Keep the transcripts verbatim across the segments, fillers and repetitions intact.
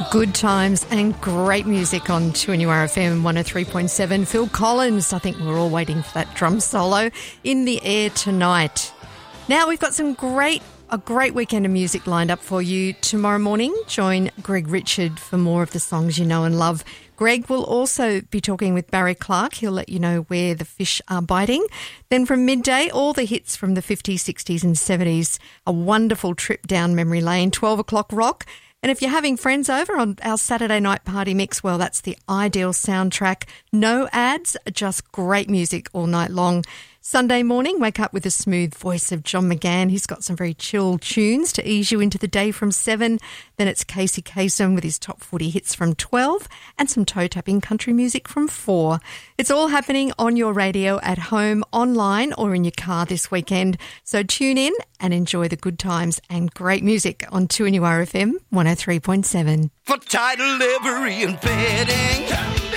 Good times and great music on two N U R F M one oh three point seven. Phil Collins, I think we're all waiting for that drum solo, in the air tonight. Now we've got some great, a great weekend of music lined up for you. Tomorrow morning, join Greg Richard for more of the songs you know and love. Greg will also be talking with Barry Clark. He'll let you know where the fish are biting. Then from midday, all the hits from the fifties, sixties and seventies. A wonderful trip down memory lane. twelve o'clock rock. And if you're having friends over on our Saturday night party mix, well, that's the ideal soundtrack. No ads, just great music all night long. Sunday morning, wake up with the smooth voice of John McGann. He's got some very chill tunes to ease you into the day from seven. Then it's Casey Kasem with his top forty hits from twelve and some toe-tapping country music from four. It's all happening on your radio, at home, online or in your car this weekend. So tune in and enjoy the good times and great music on two N U R F M one oh three point seven. For title, livery and fitting.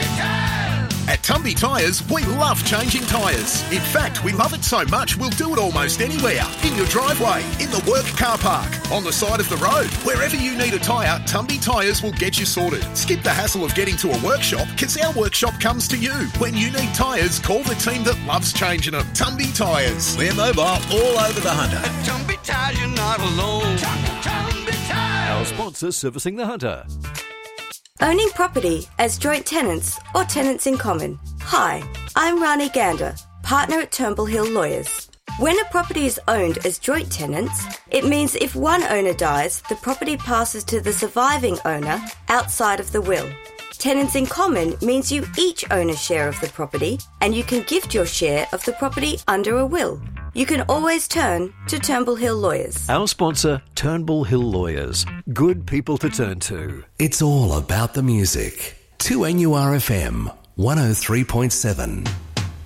At Tumby Tyres, we love changing tyres. In fact, we love it so much, we'll do it almost anywhere. In your driveway, in the work car park, on the side of the road. Wherever you need a tyre, Tumby Tyres will get you sorted. Skip the hassle of getting to a workshop, because our workshop comes to you. When you need tyres, call the team that loves changing them. Tumby Tyres. We're mobile all over the Hunter. At Tumby Tyres, you're not alone. Tumby Tyres. Our sponsor servicing the Hunter. Owning property as joint tenants or tenants in common. Hi, I'm Rani Gander, partner at Turnbull Hill Lawyers. When a property is owned as joint tenants, it means if one owner dies, the property passes to the surviving owner outside of the will. Tenants in common means you each own a share of the property and you can gift your share of the property under a will. You can always turn to Turnbull Hill Lawyers. Our sponsor, Turnbull Hill Lawyers. Good people to turn to. It's all about the music. two N U R F M one oh three point seven.